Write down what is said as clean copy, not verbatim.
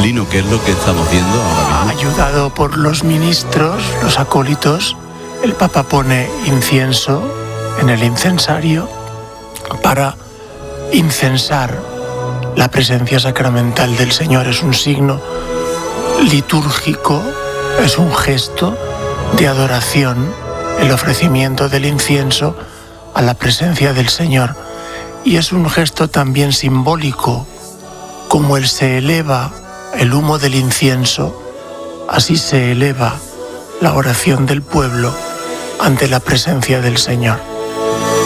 Lino, ¿qué es lo que estamos viendo ahora mismo? Ayudado por los ministros, los acólitos, el Papa pone incienso en el incensario para incensar la presencia sacramental del Señor. Es un signo litúrgico, es un gesto de adoración, el ofrecimiento del incienso a la presencia del Señor. Y es un gesto también simbólico, como se eleva el humo del incienso, así se eleva la oración del pueblo ante la presencia del Señor.